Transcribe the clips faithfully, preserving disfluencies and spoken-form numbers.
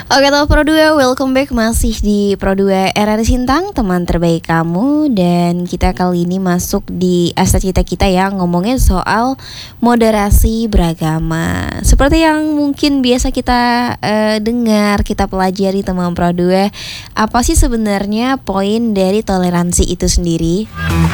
Oke, teman Pro dua, welcome back masih di Pro dua R R Sintang, teman terbaik kamu. Dan kita kali ini masuk di aset kita kita ya, ngomongin soal moderasi beragama. Seperti yang mungkin biasa kita uh, dengar, kita pelajari teman Pro dua, apa sih sebenarnya poin dari toleransi itu sendiri?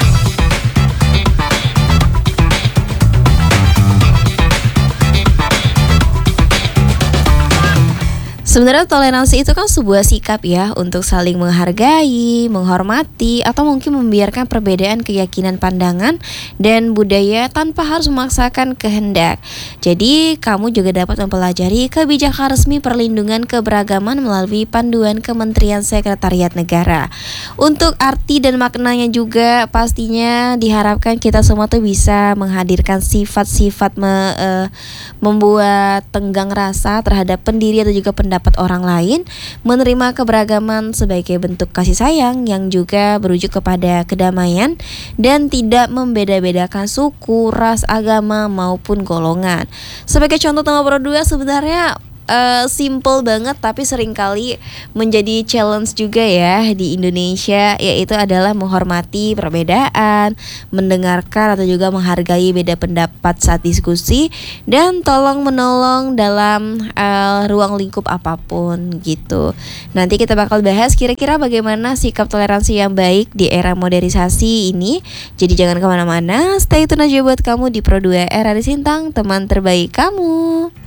Sebenarnya toleransi itu kan sebuah sikap ya untuk saling menghargai, menghormati, atau mungkin membiarkan perbedaan keyakinan pandangan dan budaya tanpa harus memaksakan kehendak. Jadi kamu juga dapat mempelajari kebijakan resmi perlindungan keberagaman melalui panduan Kementerian Sekretariat Negara. Untuk arti dan maknanya juga pastinya diharapkan kita semua tuh bisa menghadirkan sifat-sifat me, uh, membuat tenggang rasa terhadap pendiri atau juga pendapat orang lain, menerima keberagaman sebagai bentuk kasih sayang yang juga berujuk kepada kedamaian dan tidak membeda-bedakan suku, ras, agama maupun golongan. Sebagai contoh teman Pro dua sebenarnya Uh, simple banget tapi seringkali menjadi challenge juga ya di Indonesia, yaitu adalah menghormati perbedaan, mendengarkan atau juga menghargai beda pendapat saat diskusi, dan tolong menolong dalam uh, ruang lingkup apapun gitu. Nanti kita bakal bahas kira-kira bagaimana sikap toleransi yang baik di era modernisasi ini. Jadi jangan kemana-mana, stay tune aja buat kamu di Pro dua R R Sintang, teman terbaik kamu.